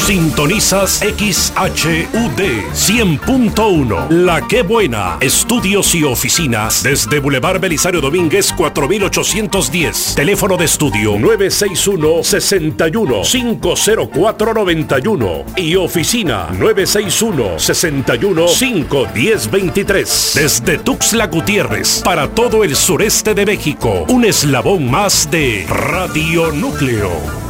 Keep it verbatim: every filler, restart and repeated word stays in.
Sintonizas X H U D cien punto uno. La Qué Buena. Estudios y oficinas desde Boulevard Belisario Domínguez cuatro mil ochocientos diez. Teléfono de estudio nueve seis uno, seis uno, cinco cero cuatro, nueve uno y oficina nueve seis uno, seis uno, cinco uno cero, veintitrés. Desde Tuxtla Gutiérrez para todo el sureste de México. Un eslabón más de Radio Núcleo.